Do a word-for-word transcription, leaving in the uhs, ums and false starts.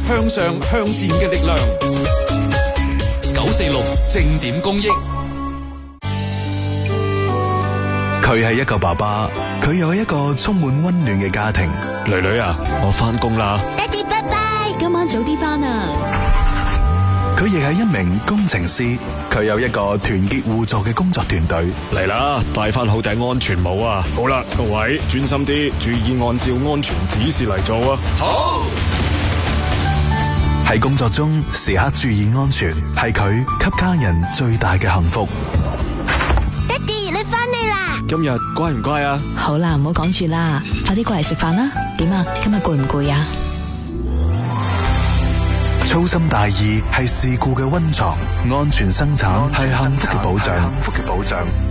向上向善嘅力量。九四六正點公益。 佢係一個爸爸，佢有一個充滿溫暖嘅家庭。 女女啊，我返工啦。 爹哋拜拜，今晚早啲返啊。 佢亦係一名工程師，佢有一個團結互助嘅工作團隊。 嚟啦，戴翻好頂安全帽啊！好啦，各位專心啲，注意按照安全指示嚟做啊！ 好。 喺工作中時刻注意安全，係佢給家人最大嘅幸福。 爹哋，你返嚟啦！ 今日乖唔乖啊？ 好啦，唔好講住啦，快啲過嚟食飯啦！點啊？今日攰唔攰啊？ 粗心大意係事故嘅溫床，安全生產係幸福嘅保障。